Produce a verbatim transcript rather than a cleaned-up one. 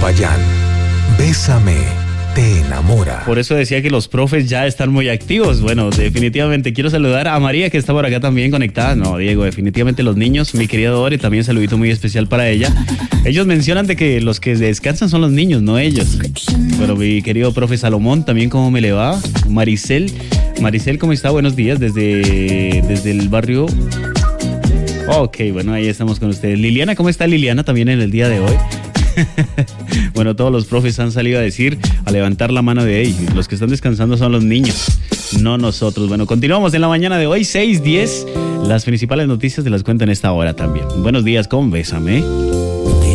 Popayán. Bésame, te enamora. Por eso decía que los profes ya están muy activos. Bueno, definitivamente quiero saludar a María, que está por acá también conectada. No, Diego, definitivamente los niños, mi querida Dori, también saludito muy especial para ella. Ellos mencionan de que los que descansan son los niños, no ellos. Bueno, mi querido profe Salomón, también cómo me le va. Maricel, Maricel, ¿cómo está? Buenos días desde, desde el barrio. Ok, bueno, ahí estamos con ustedes. Liliana, ¿cómo está Liliana también en el día de hoy? Bueno, todos los profes han salido a decir, a levantar la mano de ellos. Los que están descansando son los niños, no nosotros. Bueno, continuamos en la mañana de hoy, seis diez. Las principales noticias te las cuento en esta hora también. Buenos días con Bésame.